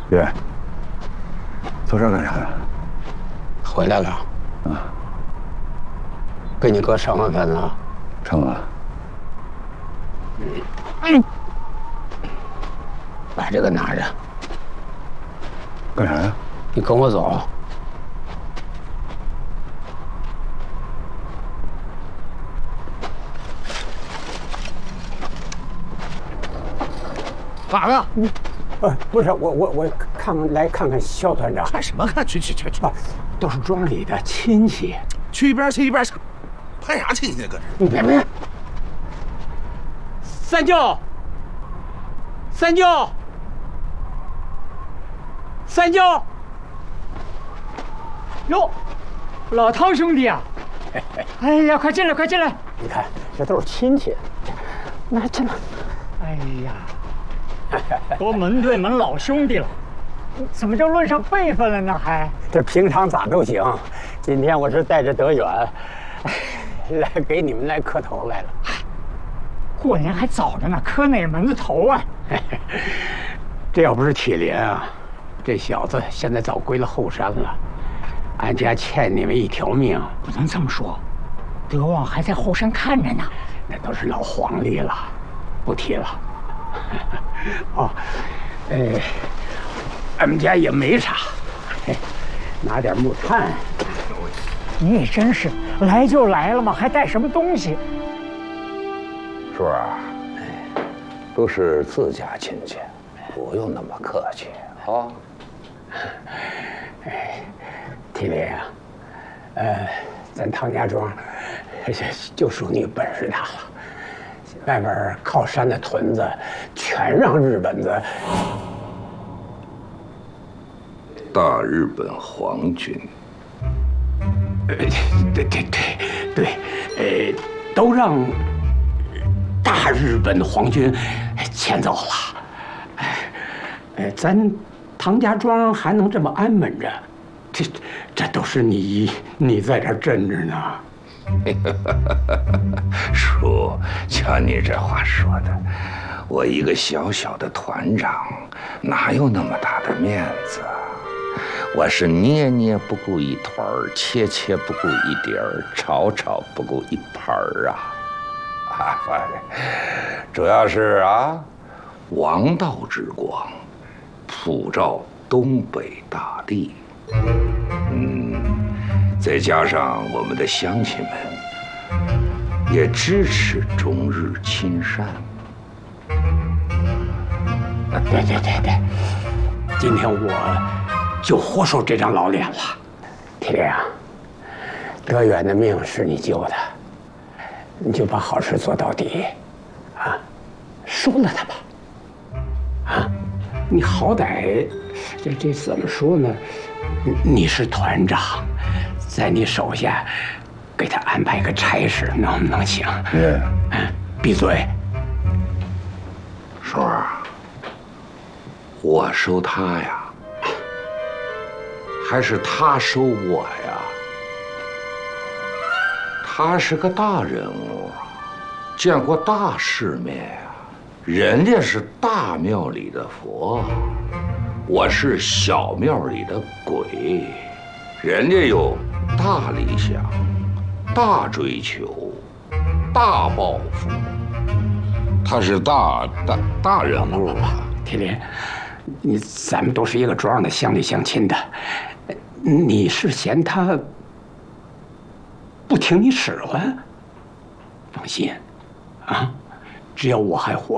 爹，走这儿干啥呀？ 回来了。 啊， 给你哥上完坟了。 成了。 把这个拿着。 干啥呀？ 你跟我走。 咋了？ 不是我看看肖团长。 看什么看？去！ 都是庄里的亲戚。 去一边去！攀啥亲戚？搁这？ 你别！三舅！ 哟，老汤兄弟啊！哎呀，快进来！ 你看，这都是亲戚。那进来。 哎呀，都门对门老兄弟了，怎么就论上辈分了呢？还这平常咋都行，今天我是带着德远来给你们来磕头来了。 过年还早着呢，磕哪门子头啊？ 这要不是铁林啊，这小子现在早归了后山了。俺家欠你们一条命。 不能这么说，德旺还在后山看着呢。 那都是老黄历了，不提了。哦，俺们家也没啥，拿点木炭。 你也真是来就来了嘛，还带什么东西？ 叔儿，都是自家亲戚，不用那么客气啊。 铁林啊，咱唐家庄就属你本事大了，外边靠山的屯子全让日本子。 大日本皇军。 对，都让大日本皇军迁走了。咱唐家庄还能这么安稳着，这都是你在这儿镇着呢。 叔，瞧你这话说的，我一个小小的团长，哪有那么大的面子？我是捏捏不顾一团儿，切切不顾一碟儿，炒炒不顾一盘儿啊！主要是王道之光，普照东北大地。再加上我们的乡亲们也支持中日亲善。 对，今天我就活受这张老脸了。铁林啊，德远的命是你救的，你就把好事做到底，收了他吧。你好歹这怎么说呢？你是团长，在你手下给他安排个差事，能不能行？闭嘴。 叔儿，我收他呀，还是他收我呀？他是个大人物，见过大世面呀。人家是大庙里的佛，我是小庙里的鬼。人家有大理想、大追求、大抱负，他是大人物。 铁林，咱们都是一个庄的，乡里乡亲的，你是嫌他不听你使唤？放心，只要我还活